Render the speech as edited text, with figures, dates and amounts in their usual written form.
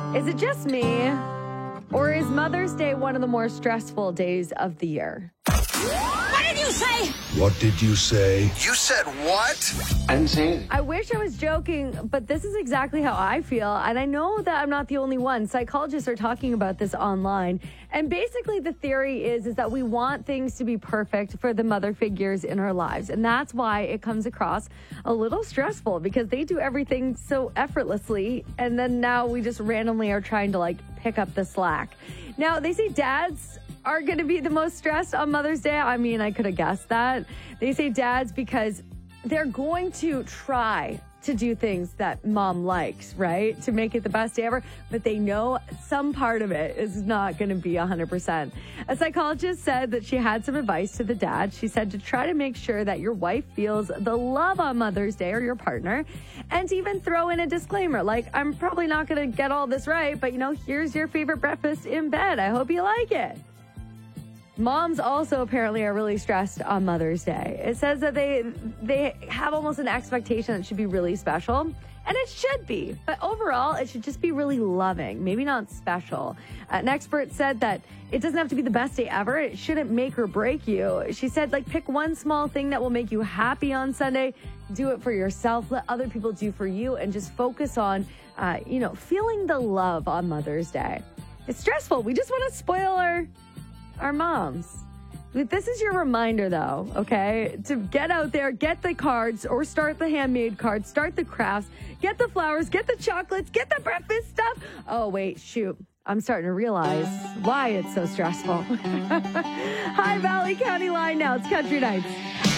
Is it just me, or is Mother's Day one of the more stressful days of the year? What did you say? What did you say? You said what? I didn't say anything. I wish I was joking, but this is exactly how I feel. And I know that I'm not the only one. Psychologists are talking about this online. And basically the theory is that we want things to be perfect for the mother figures in our lives. And that's why it comes across a little stressful, because they do everything so effortlessly. And then now we just randomly are trying to pick up the slack. Now, they say dads are going to be the most stressed on Mother's Day. I mean, I could have guessed that. They say dads because they're going to try to do things that mom likes, right? To make it the best day ever. But they know some part of it is not going to be 100%. A psychologist said that she had some advice to the dad. She said to try to make sure that your wife feels the love on Mother's Day, or your partner, and to even throw in a disclaimer. I'm probably not going to get all this right, but here's your favorite breakfast in bed. I hope you like it. Moms also apparently are really stressed on Mother's Day. It says that they have almost an expectation that it should be really special, and it should be. But overall, it should just be really loving, maybe not special. An expert said that it doesn't have to be the best day ever. It shouldn't make or break you. She said, pick one small thing that will make you happy on Sunday. Do it for yourself. Let other people do for you, and just focus on, feeling the love on Mother's Day. It's stressful. We just want to spoil our moms. This is your reminder, though, okay? To get out there, get the cards, or start the handmade cards, start the crafts, get the flowers, get the chocolates, get the breakfast stuff. Oh, wait, shoot. I'm starting to realize why it's so stressful. High Valley County Line now. It's Country Nights.